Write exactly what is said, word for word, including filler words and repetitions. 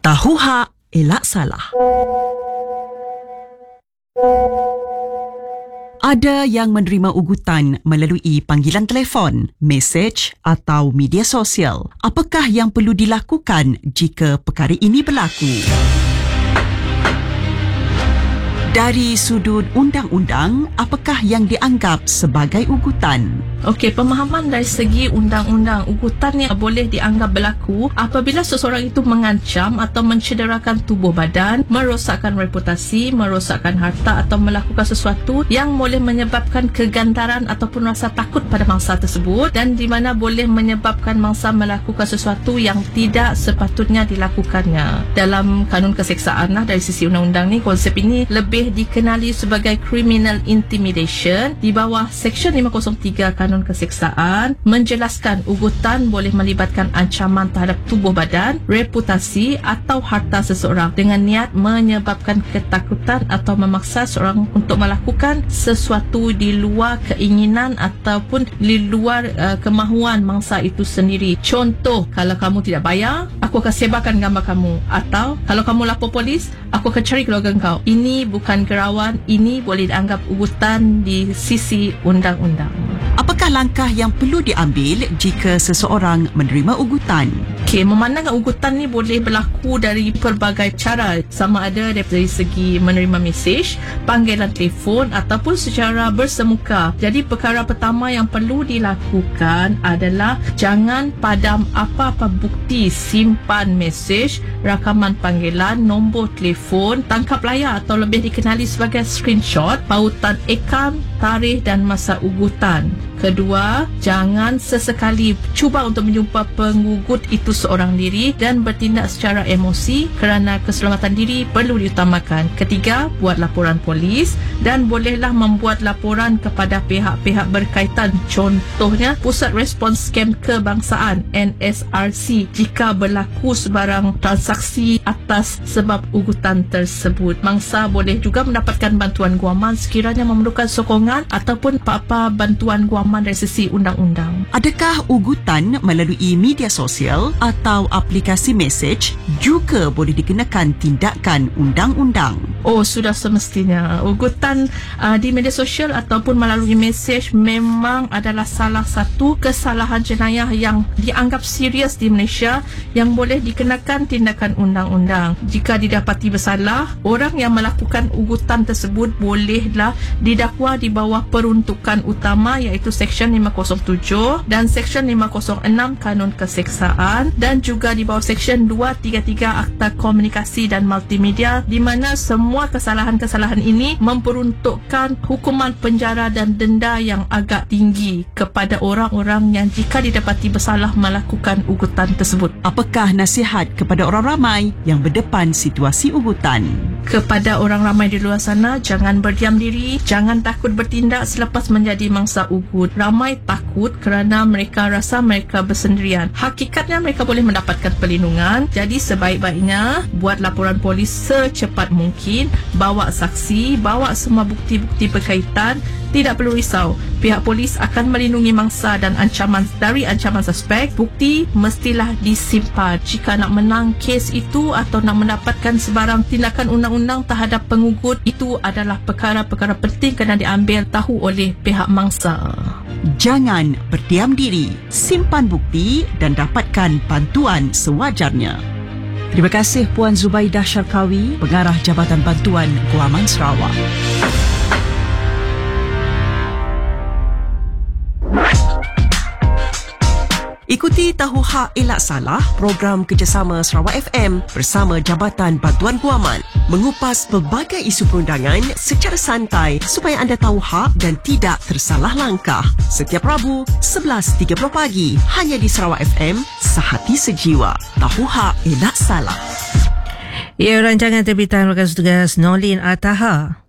Tahu hak, elak salah. Ada yang menerima ugutan melalui panggilan telefon, mesej atau media sosial. Apakah yang perlu dilakukan jika perkara ini berlaku? Dari sudut undang-undang, apakah yang dianggap sebagai ugutan? Okey, pemahaman dari segi undang-undang, ugutan yang boleh dianggap berlaku apabila seseorang itu mengancam atau mencederakan tubuh badan, merosakkan reputasi, merosakkan harta atau melakukan sesuatu yang boleh menyebabkan kegantaran ataupun rasa takut pada mangsa tersebut, dan di mana boleh menyebabkan mangsa melakukan sesuatu yang tidak sepatutnya dilakukannya. Dalam kanun keseksaan lah, dari sisi undang-undang ni, konsep ini lebih dikenali sebagai criminal intimidation. Di bawah Seksyen lima kosong tiga Kanun Keseksaan menjelaskan ugutan boleh melibatkan ancaman terhadap tubuh badan, reputasi atau harta seseorang dengan niat menyebabkan ketakutan atau memaksa seseorang untuk melakukan sesuatu di luar keinginan ataupun di luar uh, kemahuan mangsa itu sendiri. Contoh, kalau kamu tidak bayar, aku akan sebarkan gambar kamu, atau kalau kamu lapor polis, aku akan cari keluarga kau. Ini bukan kerawan, ini boleh dianggap ugutan di sisi undang-undang. Apakah langkah yang perlu diambil jika seseorang menerima ugutan? Okey, memandangkan ugutan ni boleh berlaku dari pelbagai cara, sama ada dari segi menerima mesej, panggilan telefon ataupun secara bersemuka. Jadi perkara pertama yang perlu dilakukan adalah jangan padam apa-apa bukti, simpan mesej, rakaman panggilan, nombor telefon, tangkap layar atau lebih dikenali sebagai screenshot, pautan akaun, tarikh dan masa ugutan. Kedua, jangan sesekali cuba untuk menjumpa pengugut itu seorang diri dan bertindak secara emosi, kerana keselamatan diri perlu diutamakan. Ketiga, buat laporan polis dan bolehlah membuat laporan kepada pihak-pihak berkaitan, contohnya Pusat Respons Scam Kebangsaan N S R C, jika berlaku sebarang transaksi atas sebab ugutan tersebut. Mangsa boleh juga mendapatkan bantuan guaman sekiranya memerlukan sokongan ataupun apa-apa bantuan guaman dari sisi undang-undang. Adakah ugutan melalui media sosial atau aplikasi mesej juga boleh dikenakan tindakan undang-undang? Oh, sudah semestinya. Ugutan uh, di media sosial ataupun melalui mesej memang adalah salah satu kesalahan jenayah yang dianggap serius di Malaysia yang boleh dikenakan tindakan undang-undang. Jika didapati bersalah, orang yang melakukan ugutan tersebut bolehlah didakwa di bawah peruntukan utama, iaitu Seksyen lima kosong tujuh dan Seksyen lima kosong enam Kanun Keseksaan, dan juga di bawah Seksyen dua tiga tiga Akta Komunikasi dan Multimedia, di mana semua kesalahan-kesalahan ini memperuntukkan hukuman penjara dan denda yang agak tinggi kepada orang-orang yang jika didapati bersalah melakukan ugutan tersebut. Apakah nasihat kepada orang ramai yang berdepan situasi ugutan? Kepada orang ramai di luar sana, jangan berdiam diri, jangan takut bertindak selepas menjadi mangsa ugut. Ramai takut kerana mereka rasa mereka bersendirian. Hakikatnya mereka boleh mendapatkan perlindungan. Jadi sebaik-baiknya buat laporan polis secepat mungkin, bawa saksi, bawa semua bukti-bukti berkaitan. Tidak perlu risau, pihak polis akan melindungi mangsa dan ancaman dari ancaman suspek. Bukti mestilah disimpan. Jika nak menang kes itu atau nak mendapatkan sebarang tindakan undang-undang terhadap pengugut, itu adalah perkara-perkara penting kena diambil tahu oleh pihak mangsa. Jangan berdiam diri, simpan bukti dan dapatkan bantuan sewajarnya. Terima kasih Puan Zubaidah Syarkawi, Pengarah Jabatan Bantuan Guaman Sarawak. Ikuti Tahu Hak Elak Salah, program kerjasama Sarawak F M bersama Jabatan Bantuan Guaman, mengupas pelbagai isu perundangan secara santai supaya anda tahu hak dan tidak tersalah langkah. Setiap Rabu, sebelas tiga puluh pagi, hanya di Sarawak F M, sehati sejiwa. Tahu Hak Elak Salah. Ya, rancangan terbitan bekas tugas Nolin Ataha.